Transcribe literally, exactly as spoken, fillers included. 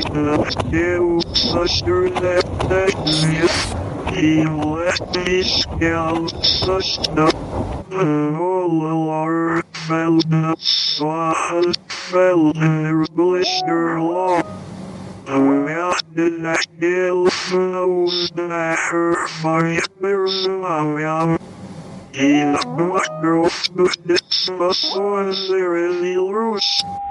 you suster that that he let me scout such the Olar Felden Swahan Felden Blister Law. The hill flows the her fires around. In the growth of this was so very loose.